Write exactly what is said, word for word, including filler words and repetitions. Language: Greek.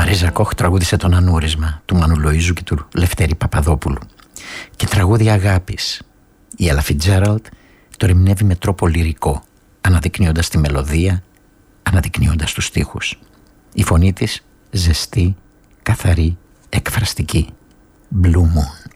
Μαρίζα Κόχ τραγούδισε τον Ανούρισμα του Μανου Λοΐζου και του Λευτέρη Παπαδόπουλου. Και τραγούδια αγάπης. Η Έλα Φιτζέραλντ το ερμηνεύει με τρόπο λυρικό, αναδεικνύοντας τη μελωδία, αναδεικνύοντας τους στίχους. Η φωνή της ζεστή, καθαρή, εκφραστική. Blue Moon.